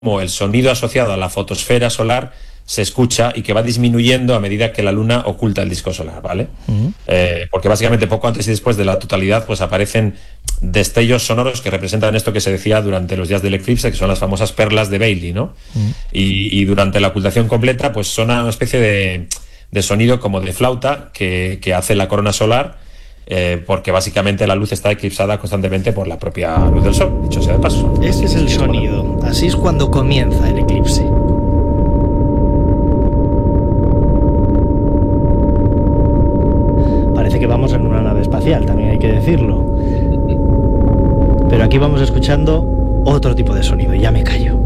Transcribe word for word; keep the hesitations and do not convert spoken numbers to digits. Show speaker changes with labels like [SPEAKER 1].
[SPEAKER 1] el sonido asociado a la fotosfera solar se escucha y que va disminuyendo a medida que la luna oculta el disco solar, ¿vale? Uh-huh. Eh, porque básicamente poco antes y después de la totalidad pues aparecen destellos sonoros que representan esto que se decía durante los días del eclipse, que son las famosas perlas de Bailey, ¿no? Uh-huh. Y, y durante la ocultación completa pues suena una especie de, de sonido como de flauta que, que hace la corona solar, eh, porque básicamente la luz está eclipsada constantemente por la propia luz del sol, dicho sea de paso.
[SPEAKER 2] Ese es el sonido, así es cuando comienza el eclipse. Parece que vamos en una nave espacial, también hay que decirlo. Pero aquí vamos escuchando otro tipo de sonido, y ya me callo.